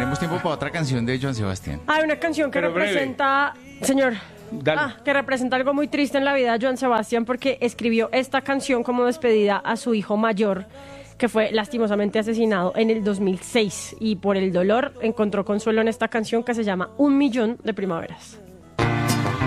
tenemos tiempo para otra canción de Joan Sebastián. Hay una canción que Pero breve. representa, señor, Dale. que representa algo muy triste en la vida de Joan Sebastián, porque escribió esta canción como despedida a su hijo mayor, que fue lastimosamente asesinado en el 2006, y por el dolor encontró consuelo en esta canción que se llama Un Millón de Primaveras.